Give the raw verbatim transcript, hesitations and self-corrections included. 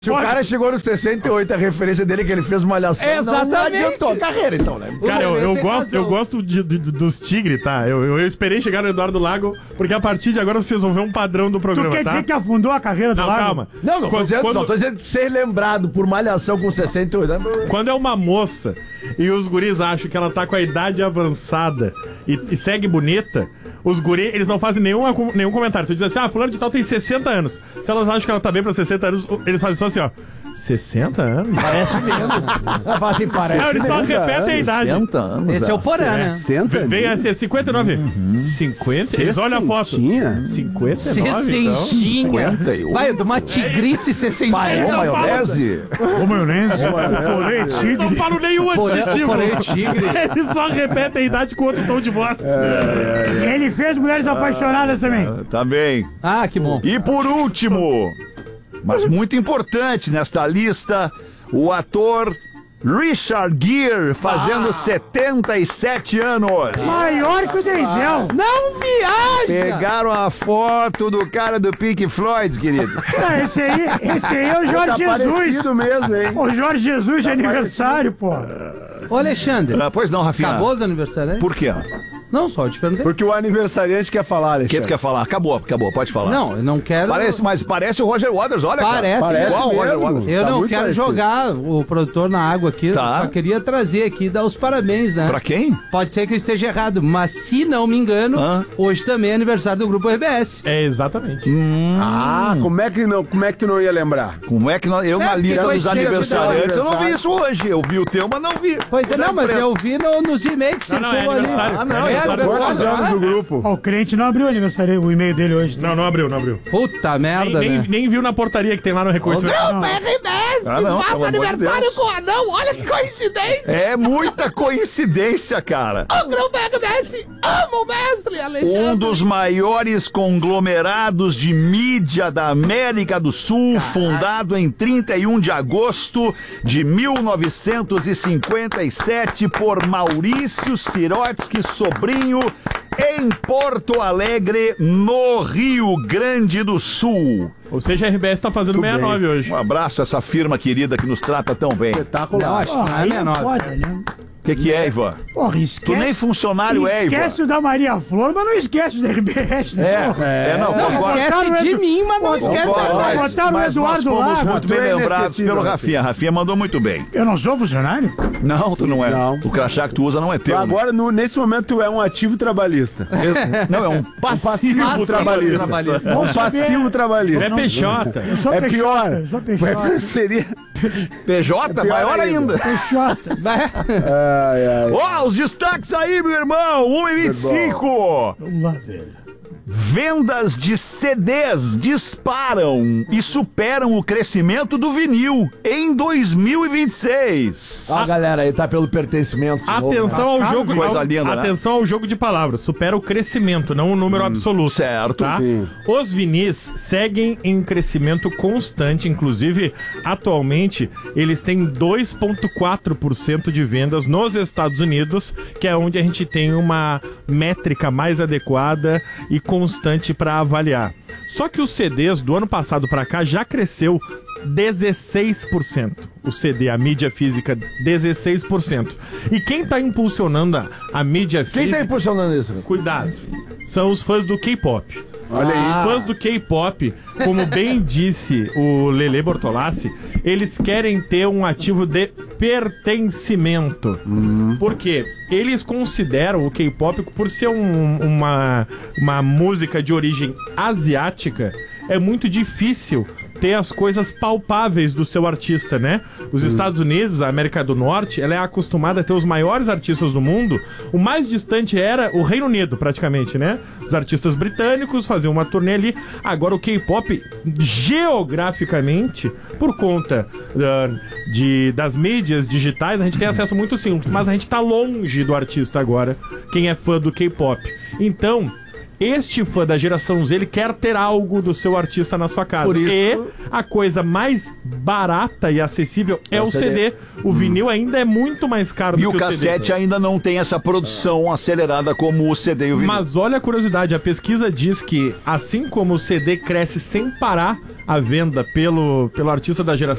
Se o cara chegou nos sessenta e oito, a referência dele é que ele fez uma malhação, Exatamente. não adiantou a carreira, então, né? Cara, eu, eu gosto, eu gosto de, de- dos tigres, tá? Eu, eu, eu esperei chegar no Eduardo Lago, porque a partir de agora vocês vão ver um padrão do Tu programa, quer tá? dizer que afundou a carreira do Não, Lago? calma. Não, não tô Quando- dizendo, quando- só tô dizendo ser lembrado por malhação com sessenta e oito anos. Quando é uma moça e os guris acham que ela tá com a idade avançada e, e segue bonita, os guris, eles não fazem nenhum, nenhum comentário. Tu diz assim, ah, fulano de tal tem sessenta anos. Se elas acham que ela tá bem pra sessenta anos, eles fazem só assim, ó. sessenta anos? Parece mesmo. Fala assim, parece Não, eles só mesmo. repetem a idade. sessenta anos. Esse é o Porã, né? sessenta Vem assim, é cinquenta e nove. cinquenta? Eles olham a foto. Sessentinha? cinquenta e nove, então. Sessentinha. cinquenta e oito. Vai, de uma tigrice Ô, sessentinha. maionese. Ô, maionese, porém, tigre. Não falo nenhum Porém, adjetivo. porém, tigre. Eles só repetem a idade com outro tom de voz. Ele fez Mulheres Apaixonadas também. Tá bem. Ah, que bom. E por último, mas muito importante nesta lista, o ator Richard Gere, fazendo setenta e sete anos. Maior que o Denzel. Não viaja! Pegaram a foto do cara do Pink Floyd, querido. Ah, esse aí, esse aí é o Jorge Jesus. mesmo, hein? O Jorge Jesus de aniversário, pô. Ô, Alexandre, Ah, pois não, Rafinha. acabou os aniversários? Por quê? Não, só eu te perguntei. Porque o aniversariante quer falar, O Alexandre. que tu quer falar? Acabou, acabou, pode falar. Não, eu não quero... Parece, mas parece o Roger Waters, olha, Parece cara. mesmo. Igual o Roger mesmo. Waters. Eu Tá não muito quero parecido. jogar o produtor na água aqui, Tá. eu só queria trazer aqui e dar os parabéns, né? Pra quem? Pode ser que eu esteja errado, mas se não me engano, Hã? hoje também é aniversário do Grupo R B S. É, exatamente. Ah, como é, que não, como é que tu não ia lembrar? Como é que nós, eu É, na lista porque dos foi cheio de aniversariantes, eu não vi aniversário. isso hoje. Eu vi o teu, mas não vi. Pois é, não, mas eu vi no, nos e-mails que Não, não, é circulam ali. aniversário. Ah, não, é é aniversário. Quantos anos do grupo? Ó, o crente não abriu o aniversário, o e-mail dele hoje. Não, não abriu, não abriu. Puta Nem, merda, nem, né? nem viu na portaria que tem lá no recurso. R B S Ah, não, pelo amor de Deus. com o anão, olha que coincidência! É muita coincidência, cara. O Grupo R B S ama o mestre, Alexandre! Um dos maiores conglomerados de mídia da América do Sul, fundado em trinta e um de agosto de mil novecentos e cinquenta e sete por Maurício Sirotsky Sobrinho, em Porto Alegre, no Rio Grande do Sul. Ou seja, a R B S tá fazendo sessenta e nove hoje. Um abraço a essa firma querida que nos trata tão bem. O Não, acho que não é Aí menor. foda, né? que, que é, Ivan? Porra, Tu esquece. nem funcionário é, Ivan. Esquece o da Maria Flor, mas não esquece do R B S, né? É, é, não, Não, concordo. esquece Botaram de Edu- mim, mas não esquece Concordo, da Botaram mas, o mas nós Eduardo fomos lá, muito tu bem é lembrados inesquecível, pelo Rafinha. Rafinha. Rafinha mandou muito bem. Eu não sou funcionário? Não, tu não é. Não. O crachá que tu usa não é teu. né? Agora, no- nesse momento, tu é um ativo trabalhista. Não, é um passivo, passivo trabalhista. trabalhista. Um passivo trabalhista. É P J. Eu sou É Peixota, pior. eu sou Peixota. Seria... P J, maior ainda. Peixota. Ai, ai. Ó, os destaques aí, meu irmão. um e vinte e cinco. Vamos lá, velho. Vendas de C Ds disparam e superam o crescimento do vinil em dois mil e vinte e seis. Ó, a galera aí tá pelo pertencimento. de novo, né? Atenção ao Acaba, jogo. coisa ao- linda, né? Atenção ao jogo de palavras. Supera o crescimento, não o número absoluto. Certo. Tá? Sim. Os vinis seguem em crescimento constante, inclusive atualmente eles têm dois vírgula quatro por cento de vendas nos Estados Unidos, que é onde a gente tem uma métrica mais adequada e constante para avaliar. Só que os C Ds do ano passado para cá já cresceu dezesseis por cento. O C D, a mídia física, dezesseis por cento. E quem tá impulsionando a, a mídia Quem física... tá impulsionando isso? Cuidado. São os fãs do K-pop. Olha aí. Os fãs do K-pop, como bem disse o Lele Bortolassi, eles querem ter um ativo de pertencimento. Por quê? Eles consideram o K-pop, por ser um- uma, uma música de origem asiática, é muito difícil ter as coisas palpáveis do seu artista, né? Os Estados Unidos, a América do Norte, ela é acostumada a ter os maiores artistas do mundo. O mais distante era o Reino Unido, praticamente, né? Os artistas britânicos faziam uma turnê ali. Agora o K-pop, geograficamente, por conta ah, de, das mídias digitais, a gente tem acesso muito simples, mas a gente tá longe do artista agora, quem é fã do K-pop. Então... este fã da geração Z, ele quer ter algo do seu artista na sua casa. Por isso- E a coisa mais barata e acessível é, o C D. O vinil ainda é muito mais caro E do o que cassete o C D. ainda não tem essa produção acelerada como o C D e o vinil. Mas olha a curiosidade, a pesquisa diz que, assim como o C D cresce sem parar a venda pelo, pelo artista da geração